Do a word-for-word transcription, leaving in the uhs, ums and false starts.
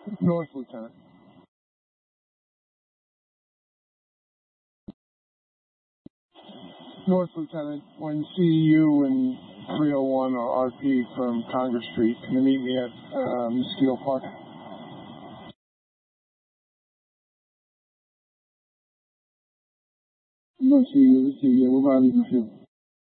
North, Lieutenant. North, Lieutenant. When C E U and three oh one or R P from Congress Street, can you meet me at uh, Mosquito Park? No, C E U, C E U. What about you?